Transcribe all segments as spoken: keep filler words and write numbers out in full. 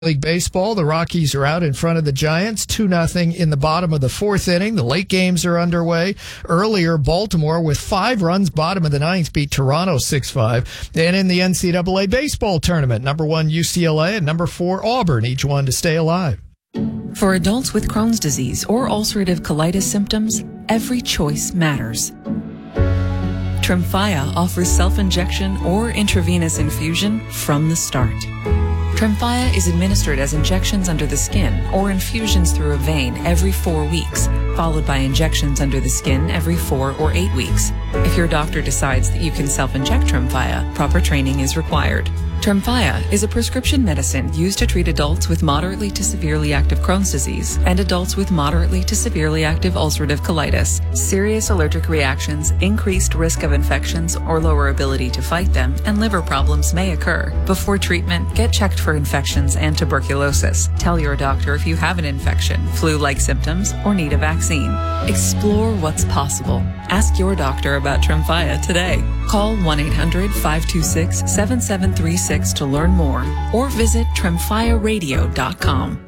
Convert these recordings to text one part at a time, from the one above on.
League Baseball, the Rockies are out in front of the Giants, two nothing in the bottom of the fourth inning. The late games are underway. Earlier, Baltimore, with five runs bottom of the ninth, beat Toronto six five. And in the N C double A baseball tournament, number one U C L A and number four Auburn, each one to stay alive. For adults with Crohn's disease or ulcerative colitis symptoms, every choice matters. Tremfya offers self-injection or intravenous infusion from the start. Tremfya is administered as injections under the skin or infusions through a vein every four weeks, followed by injections under the skin every four or eight weeks. If your doctor decides that you can self-inject Tremfya, proper training is required. Tremfya is a prescription medicine used to treat adults with moderately to severely active Crohn's disease and adults with moderately to severely active ulcerative colitis. Serious allergic reactions, increased risk of infections or lower ability to fight them, and liver problems may occur. Before treatment, get checked for infections and tuberculosis. Tell your doctor if you have an infection, flu-like symptoms, or need a vaccine. Explore what's possible. Ask your doctor about Tremfya today. Call one eight hundred, five two six, seven seven three six to learn more, or visit tremfya radio dot com.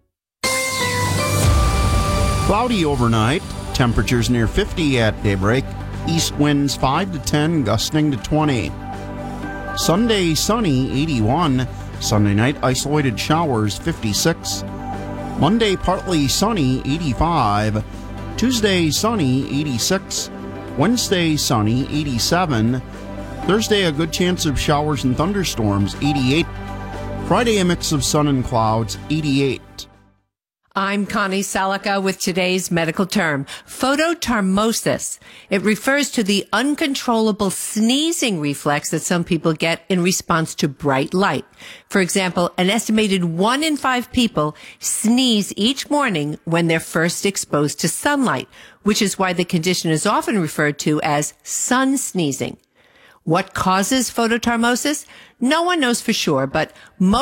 Cloudy overnight, temperatures near fifty at daybreak, east winds five to ten, gusting to twenty. Sunday sunny, eighty-one. Sunday night isolated showers, fifty-six. Monday partly sunny, eighty-five. Tuesday sunny, eighty-six. Wednesday sunny, eighty-seven. Thursday a good chance of showers and thunderstorms, eighty-eight. Friday a mix of sun and clouds, eighty-eight. I'm Connie Salika with today's medical term, phototarmosis. It refers to the uncontrollable sneezing reflex that some people get in response to bright light. For example, an estimated one in five people sneeze each morning when they're first exposed to sunlight, which is why the condition is often referred to as sun sneezing. What causes phototarmosis? No one knows for sure, but most